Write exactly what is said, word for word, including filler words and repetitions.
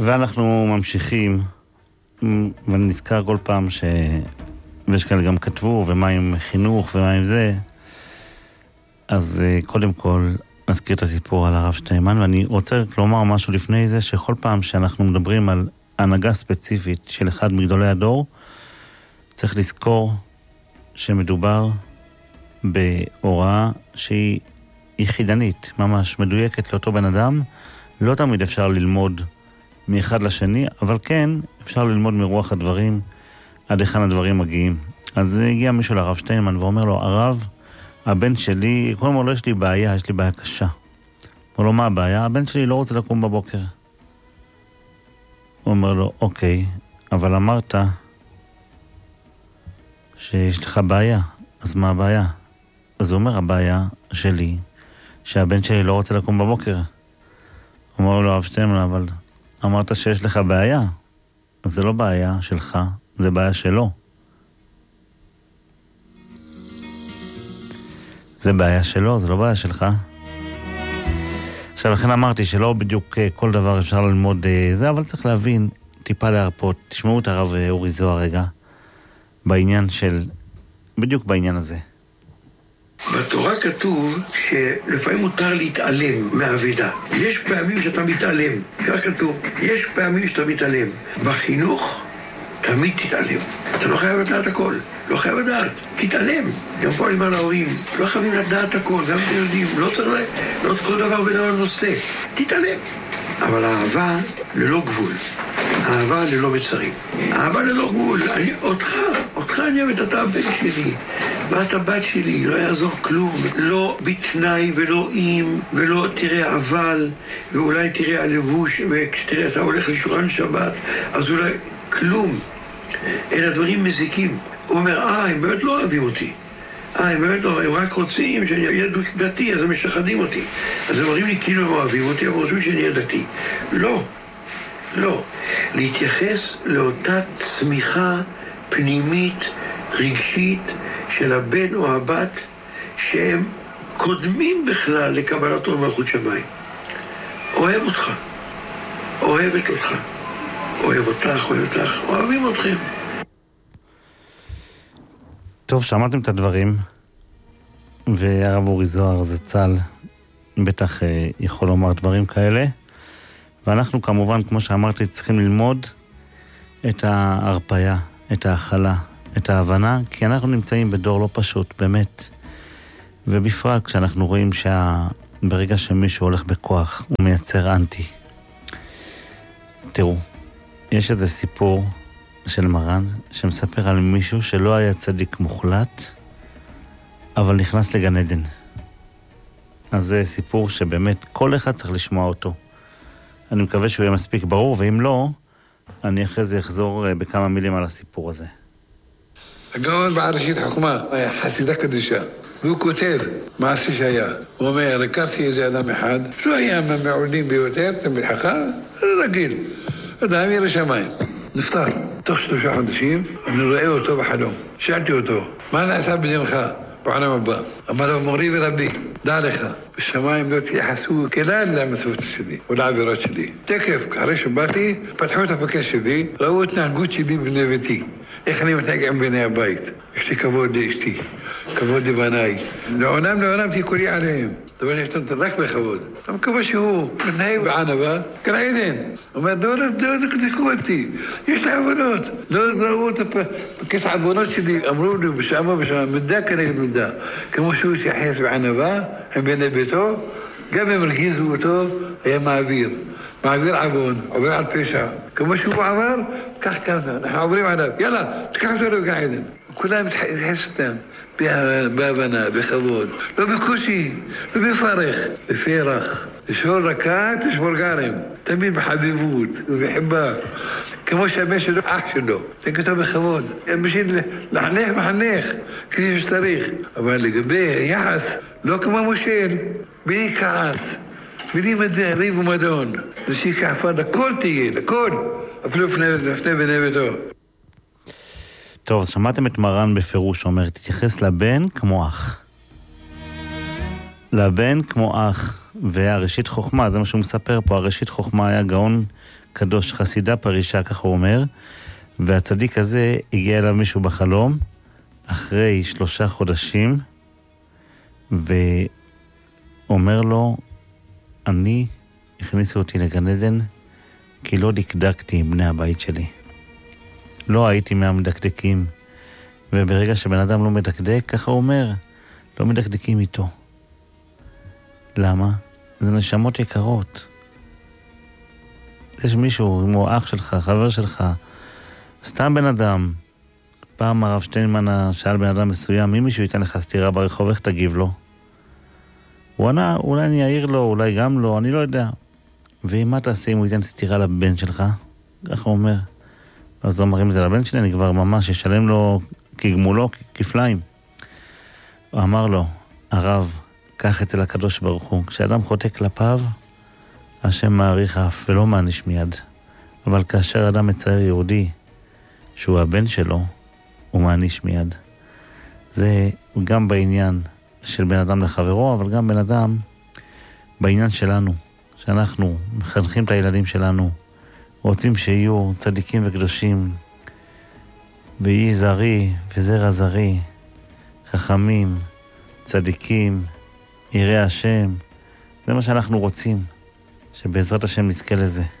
ואנחנו ממשיכים, ואני נזכר כל פעם ש... ויש כאלה גם כתבו, ומה עם חינוך ומה עם זה. אז קודם כל נזכיר את הסיפור על הרב שטיינמן, ואני רוצה לומר משהו לפני זה, שכל פעם שאנחנו מדברים על הנהגה ספציפית של אחד מגדולי הדור, צריך לזכור שמדובר בהוראה שהיא יחידנית, ממש מדויקת לאותו בן אדם. לא תמיד אפשר ללמוד מאחד לשני, אבל כן אפשר ללמוד מרוח הדברים עד היכן הדברים מגיעים. אז הגיע מישהו לרב שטיינמן ואומר לו, הרב, הבן שלי, קודם כל לא יש לי בעיה, יש לי בעיה קשה. אומר לו, מה הבעיה? הבן שלי לא רוצה לקום בבוקר. הוא אומר לו, אוקיי, אבל אמרת שיש לך בעיה, אז מה הבעיה? אז הוא אומר, הבעיה שלי, שהבן שלי לא רוצה לקום בבוקר. הוא אומר לו, הרב שטיינמן, אבל אמרת שיש לך בעיה, אז זה לא בעיה שלך, זה בעיה שלו. זה בעיה שלו, זה לא בעיה שלך. עכשיו, לכן אמרתי שלא בדיוק כל דבר אפשר ללמוד זה, אבל צריך להבין, טיפה להרפות. תשמעו את הרב אורי זוהר רגע, בעניין של, בדיוק בעניין הזה. בתורה כתוב שלפעמים מותר להתעלם מהעבודה. יש פעמים שאתה מתעלם, כך כתוב. יש פעמים שאתה מתעלם. בחינוך תמיד תתעלם. אתה לא חייב לדעת הכל. לא חייב לדעת, תתעלם. גם פה אני אומר להורים, לא חייבים לדעת הכל, גם אתם יודעים, לא צריך לא כל דבר ודבר נושא. תתעלם. אבל האהבה ללא גבול. אהבה ללא מצרים. אהבה ללא גבול. אני, אותך, אותך אני אוהבת, אתה הבן שלי. ואת הבת שלי, לא יעזור כלום. לא בתנאי ולא אם, ולא תראה אבל, ואולי תראה הלבוש, וכשתראה אתה הולך לשולחן שבת, אז אולי כלום. אלה דברים מזיקים. הוא אומר, אה, הם באמת לא אוהבים אותי. אה, הם באמת לא, הם רק רוצים שאני אהיה דתי, אז הם משחדים אותי. אז הם אומרים לי, כאילו הם אוהבים אותי, הם רוצים שאני אהיה דתי. לא, לא. להתייחס לאותה צמיחה פנימית, רגשית, של הבן או הבת, שהם קודמים בכלל לקבלת עול מלכות שמיים. אוהב אותך, אוהבת אותך, אוהב אותך, אוהב אותך, אוהבים אתכם. טוב, שמעתם את הדברים, והרב אורי זוהר זצ"ל בטח אה, יכול לומר דברים כאלה, ואנחנו כמובן, כמו שאמרתי, צריכים ללמוד את ההרפיה, את ההכלה, את ההבנה, כי אנחנו נמצאים בדור לא פשוט, באמת. ובפרט כשאנחנו רואים שברגע שמישהו הולך בכוח, הוא מייצר אנטי. תראו, יש איזה סיפור של מרן, שמספר על מישהו שלא היה צדיק מוחלט, אבל נכנס לגן עדן. אז זה סיפור שבאמת כל אחד צריך לשמוע אותו. אני מקווה שהוא יהיה מספיק ברור, ואם לא, אני אחרי זה אחזור בכמה מילים על הסיפור הזה. הגאון בעל ראשית חוכמה, חסידה קדושה, והוא כותב מעשה שהיה. הוא אומר, הכרתי איזה אדם אחד, לא היה מהמעולים ביותר, תמיד חכם, רגיל. אדם ירא שמיים. נפטר. תוך שלושה חודשים, אני רואה אותו בחלום. שאלתי אותו, מה נעשה בדמך בעולם הבא? אמר לו, מורי ורבי, דע לך, בשמיים לא תייחסו כלל למצוות שלי, או לעבירות שלי. תקף, אחרי שבאתי, פתחו את הפקס שלי, ראו התנהגות שלי בבני ביתי. איך אני מתנהג עם בני הבית? יש לי כבוד לאשתי, כבוד לבניי. לעולם לעולם תיקולי עליהם. דבר שיש לנו רק בכבוד. אתה מקווה שהוא מתנהג בענבה, כאן עדן. הוא אומר, לא, לא, לא, תקדקו אותי. יש לי עבונות. לא ראו את הכס העבונות שלי, אמרו לי בשמה בשמה, מדע כנגד מדע. כמו שהוא התייחס בענבה, עם בני ביתו, גם אם הרגיזו אותו, היה מעביר. מעביר עוון, עובר על פשע. כמו שהוא עבר, כך כזה, אנחנו עוברים עליו. יאללה, תקח אותו כאן עדן. כולם מתייחס אותם. בהבנה, בכבוד, לא בקושי, לא בפרח, בפרח. לשבור רקעת, לשבור גרם. תמיד בחביבות ובחיבה. כמו שהבן שלו, אח שלו. תגיד אותו בכבוד. בשביל לחנך מחנך, כפי שצריך. אבל לגבי יחס, לא כמו מושל, בלי כעס, בלי ריב ומדון. נסיק כעפה, לכל תהיה, לכל. אפילו לפני בני ביתו. טוב, שמעתם את מרן בפירוש, אומר, תתייחס לבן כמו אח. לבן כמו אח, והראשית חוכמה, זה מה שהוא מספר פה, הראשית חוכמה היה גאון קדוש, חסידה פרישה, כך הוא אומר, והצדיק הזה הגיע אליו מישהו בחלום, אחרי שלושה חודשים, ואומר לו, אני, הכניסו אותי לגן עדן, כי לא דקדקתי עם בני הבית שלי. לא הייתי מהמדקדקים, וברגע שבן אדם לא מדקדק, ככה הוא אומר, לא מדקדקים איתו. למה? זה נשמות יקרות. יש מישהו, אם הוא אח שלך, חבר שלך, סתם בן אדם, פעם הרב שטיינמן שאל בן אדם מסוים, אם מישהו ייתן לך סתירה ברחוב, איך תגיב לו? הוא ענה, אולי אני אעיר לו, אולי גם לא, אני לא יודע. ומה תעשה אם הוא ייתן סתירה לבן שלך? ככה הוא אומר. אז הוא אומר, אם זה לבן שלי, אני כבר ממש אשלם לו כגמולו, כפליים. הוא אמר לו, הרב, כך אצל הקדוש ברוך הוא, כשאדם חוטא כלפיו, השם מעריך אף ולא מעניש מיד. אבל כאשר אדם מצייר יהודי, שהוא הבן שלו, הוא מעניש מיד. זה גם בעניין של בן אדם לחברו, אבל גם בן אדם בעניין שלנו, שאנחנו מחנכים את הילדים שלנו, רוצים שיהיו צדיקים וקדושים, ויהי זרי וזרע זרי, חכמים, צדיקים, יראי השם. זה מה שאנחנו רוצים, שבעזרת השם נזכה לזה.